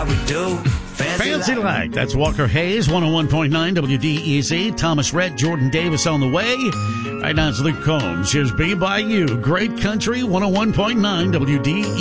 how we do. Fancy Like. That's Walker Hayes, 101.9 WDEZ. Thomas Rhett, Jordan Davis on the way. Right now it's Luke Combs. Here's Be By You. Great Country, 101.9 WDEZ.